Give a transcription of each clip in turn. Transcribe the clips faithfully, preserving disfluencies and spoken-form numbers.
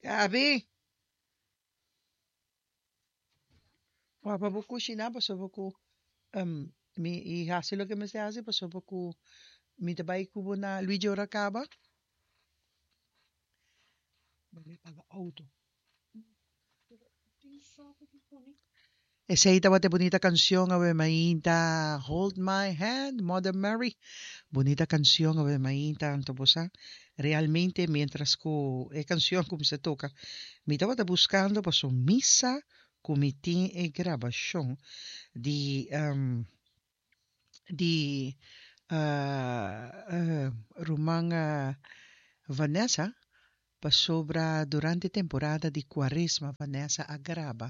Abi, wapa buku shina paso buku um mi i hace lo que me se hace paso buku mi tabai kubo na Luigi Oracaba. Balik aga auto. Esa ita bate bonita canción ave mainta Hold My Hand, Mother Mary. Bonita canción ave mainta antobosa. Realmente mientras que es canción como se toca, me estaba buscando paso misa comité e grabación de um, de uh, uh, Romana Vanessa pa sobra durante temporada de Quaresma Vanessa agrava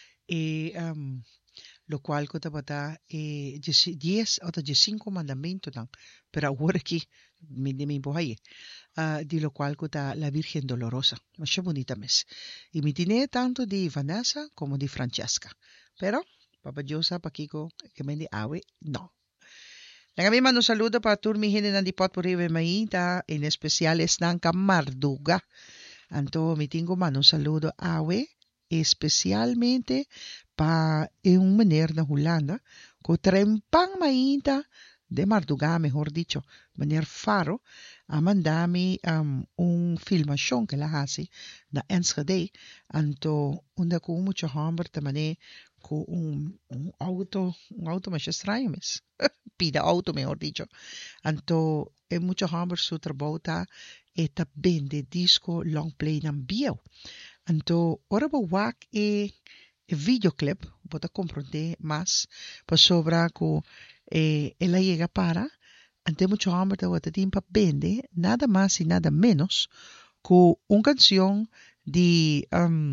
e um, lo cual ko tabata e diez o cinco mandamiento lang pero ahora aquí mi de mi buhay uh, di lo cual ko ta la Virgen Dolorosa masya bonita mes y mi tiene tanto de Vanessa como de Francesca pero Papa Diosa pakiko que me di awe no. Nagami man un saludo para tur mi hinin di potpourri maita, en especial es ng Kamarduga. Anto mi tingo man un saludo awe, especialmente para un mener na Holanda, ko trempang maita de Marduga, mejor dicho, meneer Faro, amandami um, un filmación que la hace na Enschede, anto unda ko mucho hamber tamane ko un, un auto, un auto más extraño mes. Pida auto, mejor dicho. Anto, é mucho hamber su trabota eta bende disco long play nam bio. Anto, ora bo wak e, e videoclip, bota comprende más, pa sobra ko e, ela llega para, ante mucho hamber te wata timpa bende, nada más y nada menos, ko un canción de um,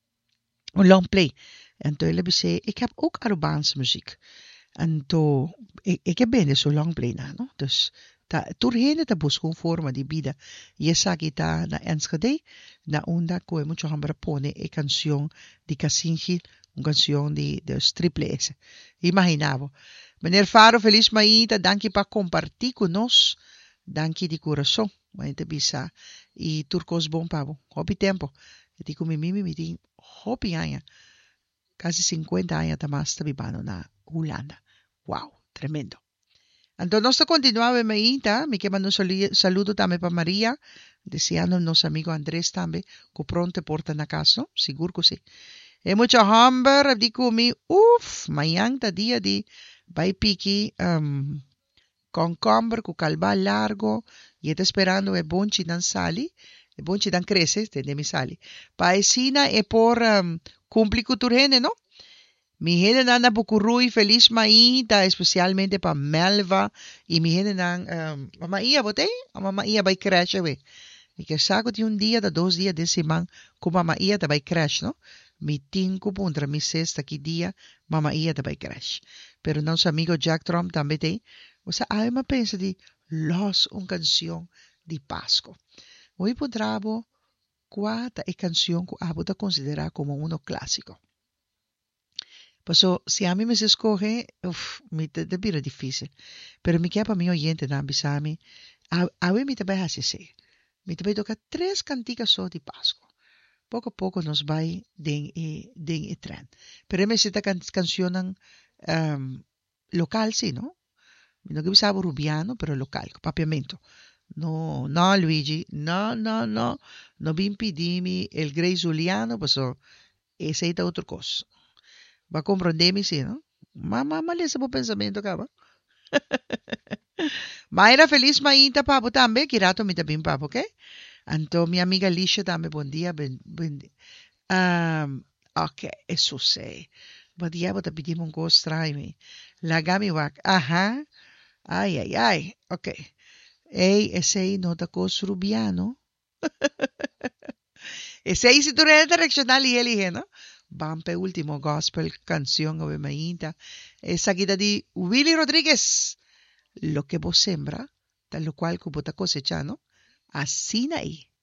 een long play. En toen hebben ze, ik heb ook Arubaanse muziek. En toen, ik, ik heb bijna zo lang play na, no? Dus, ta, turhene ta busco forma di vida. Y esa kita na Enschede, na onda ko mucho hambra pone e canción di Casingi, un canción di, de triple S. Imaginavo. Meneer Faro, feliz maita, danke pa compartir con nos. Danke di corazón. Maite bisa. Y turcos bom pavo. Hopi tempo. E dico mi mimi mi di hopi anya. Casi cincuenta años más vivano na Holanda. Wow, tremendo. Entonces, continuaba maita, me queman un saludo también para María, deseando a nuestro amigo Andrés también, que pronto porta na casa, seguro que sí. E mucho hamber, dico mi, uff, mayang ta dia di, vai piki, um, con camber, con calva largo, y está esperando e bonchi dan sali, e bonchi dan crece, de mi sali. Paesina e por um, cumplir con tu gene, ¿no? Mi gente nana bukurui feliz maita, especialmente para Melva y mi gente nan um, mamá ia bote, mamá ia vai crash we. Mi que saco de un día, de dos días de semana, con mamá ia te vai crash, ¿no? Mi cinco puntra mi sexta aquí día, mamá ia te vai crash. Pero nuestro amigo Jack Trump también te, o sea, hay me pensa de los un canción de Pasco. Hoy podrabo cuata e canción que abo te considerar como uno clásico. Pues so, si a mí me se escoge, uf, me te, te pira difícil. Pero mi queda para mi oyente, dan bisami, a, a ver mi te vai así. Mi te vai tocar tres canticas só de Pascua. Poco a poco nos va den e den e tren. Pero me se ta can, cancionan um, local, sí, ¿no? No que bisabo rubiano, pero local, papiamento. No, no, Luigi, no, no, no. No vi impedimi el Grey Zuliano, pues so, ese es otra cosa. Va a comprender-me, sim, não? Mas, mas, mas esse é o pensamento, cara. Mayra, feliz maita, papo, também. Kirato, mi também, papo, ok? Então, minha amiga Lisha, também, bom dia. Ben, ben, um, ok, isso sei. Bom dia, vou te pedir um gosto, trai-me. Lagami wak. Aham. Ai, ai, ai. Ok. Ei, esse aí, nota costo rubiano. Esse aí, se tu é direcional e ele, não? Bampe último gospel canción ove mainta esa guida di Willy Rodríguez lo que vos sembra tal lo cual como ta cosechando así naí